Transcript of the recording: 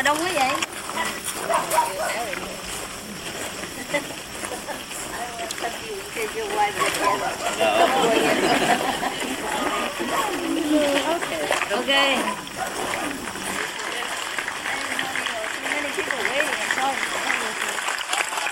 đông quá vậy? Ok. Many people waiting at home.